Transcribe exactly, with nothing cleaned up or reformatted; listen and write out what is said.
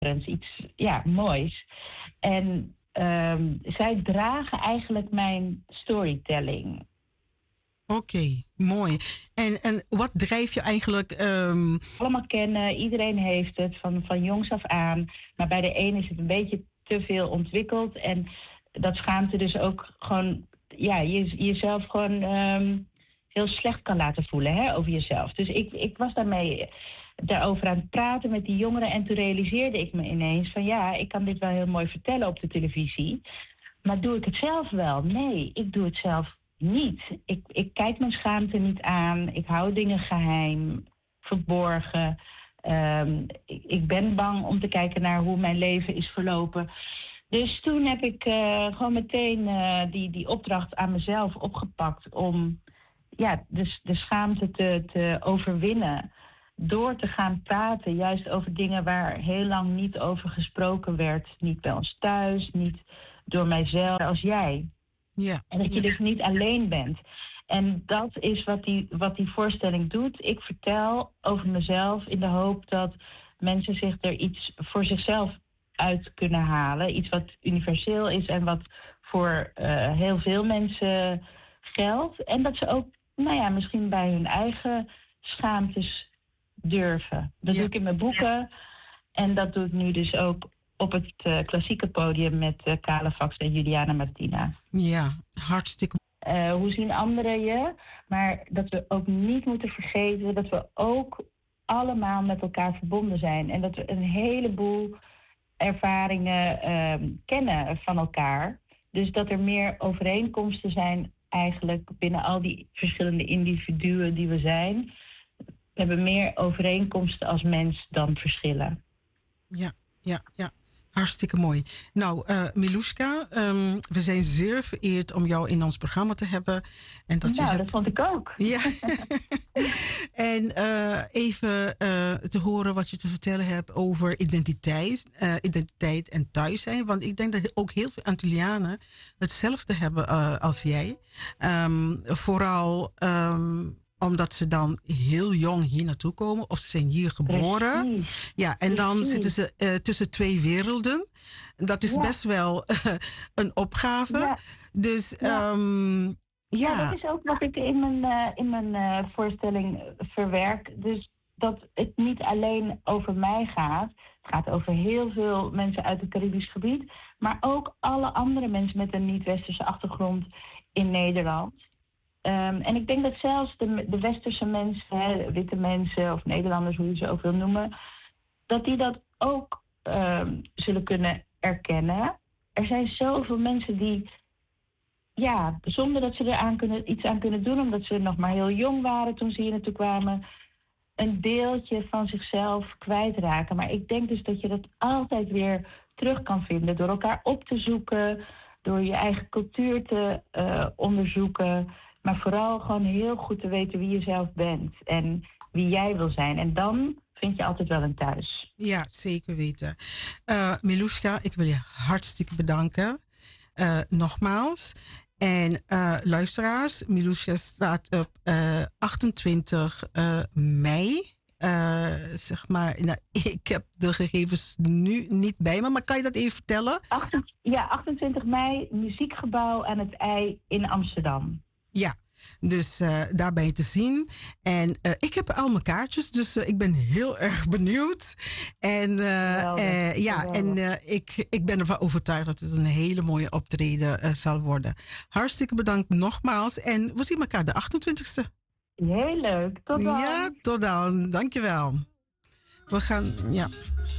iets ja, moois. En um, zij dragen eigenlijk mijn storytelling. Oké, okay, mooi. En, en wat drijf je eigenlijk? Um... Allemaal kennen, iedereen heeft het van, van jongs af aan. Maar bij de een is het een beetje te veel ontwikkeld. En dat schaamte dus ook gewoon, ja, je, jezelf gewoon um, heel slecht kan laten voelen, hè, over jezelf. Dus ik, ik was daarmee daarover aan het praten met die jongeren. En toen realiseerde ik me ineens van ja, ik kan dit wel heel mooi vertellen op de televisie. Maar doe ik het zelf wel? Nee, ik doe het zelf niet. Ik, ik kijk mijn schaamte niet aan. Ik hou dingen geheim, verborgen. Um, ik, ik ben bang om te kijken naar hoe mijn leven is verlopen. Dus toen heb ik uh, gewoon meteen uh, die, die opdracht aan mezelf opgepakt om ja, de, de schaamte te, te overwinnen. Door te gaan praten, juist over dingen waar heel lang niet over gesproken werd. Niet bij ons thuis, niet door mijzelf, als jij. Ja. En dat je Ja. dus niet alleen bent. En dat is wat die, wat die voorstelling doet. Ik vertel over mezelf in de hoop dat mensen zich er iets voor zichzelf uit kunnen halen. Iets wat universeel is en wat voor uh, heel veel mensen geldt. En dat ze ook, nou ja, misschien bij hun eigen schaamtes durven. Dat Ja. doe ik in mijn boeken. En dat doe ik nu dus ook op het uh, klassieke podium met uh, Kale Fax en Juliana Martina. Ja, hartstikke. Uh, hoe zien anderen je? Maar dat we ook niet moeten vergeten dat we ook allemaal met elkaar verbonden zijn. En dat we een heleboel ervaringen uh, kennen van elkaar. Dus dat er meer overeenkomsten zijn eigenlijk binnen al die verschillende individuen die we zijn. We hebben meer overeenkomsten als mens dan verschillen. Ja, ja, ja. Hartstikke mooi. Nou, uh, Miluska, um, we zijn zeer vereerd om jou in ons programma te hebben. En dat nou, je dat vond ik ook. Ja. En uh, even uh, te horen wat je te vertellen hebt over identiteit, uh, identiteit en thuis zijn. Want ik denk dat ook heel veel Antillianen hetzelfde hebben uh, als jij. Um, vooral Um, omdat ze dan heel jong hier naartoe komen. Of ze zijn hier geboren. Precies. Ja, en dan Precies. zitten ze uh, tussen twee werelden. Dat is ja. best wel uh, een opgave. Ja. Dus ja. Um, ja. ja, dat is ook wat ik in mijn, uh, in mijn uh, voorstelling verwerk. Dus dat het niet alleen over mij gaat. Het gaat over heel veel mensen uit het Caribisch gebied. Maar ook alle andere mensen met een niet-westerse achtergrond in Nederland. Um, en ik denk dat zelfs de, de westerse mensen, hè, witte mensen of Nederlanders, hoe je ze ook wil noemen, dat die dat ook um, zullen kunnen erkennen. Er zijn zoveel mensen die, ja, zonder dat ze er aan kunnen, iets aan kunnen doen, omdat ze nog maar heel jong waren toen ze hier naartoe kwamen, een deeltje van zichzelf kwijtraken. Maar ik denk dus dat je dat altijd weer terug kan vinden door elkaar op te zoeken, door je eigen cultuur te uh, onderzoeken. Maar vooral gewoon heel goed te weten wie je zelf bent en wie jij wil zijn. En dan vind je altijd wel een thuis. Ja, zeker weten. Uh, Miluska, ik wil je hartstikke bedanken. Uh, nogmaals. En uh, luisteraars, Miluska staat op uh, achtentwintig mei. Uh, zeg maar, nou, ik heb de gegevens nu niet bij me, maar kan je dat even vertellen? achtentwintig, ja, achtentwintig mei, Muziekgebouw aan het I in Amsterdam. Ja, dus uh, daar ben je te zien. En uh, ik heb al mijn kaartjes, dus uh, ik ben heel erg benieuwd. En uh, geweldig, uh, ja, geweldig. en uh, ik, ik ben ervan overtuigd dat het een hele mooie optreden uh, zal worden. Hartstikke bedankt nogmaals. En we zien elkaar de achtentwintigste. Heel leuk. Tot dan. Ja, tot dan. Dankjewel. We gaan, ja.